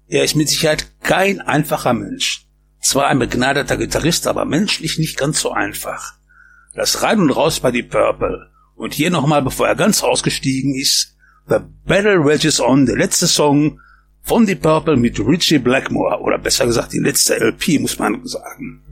Er ist mit Sicherheit kein einfacher Mensch. Zwar ein begnadeter Gitarrist, aber menschlich nicht ganz so einfach. Das Rein und Raus bei Deep Purple. Und hier nochmal, bevor er ganz ausgestiegen ist, The Battle Rages On, der letzte Song von Deep Purple mit Ritchie Blackmore. Oder besser gesagt, die letzte LP, muss man sagen.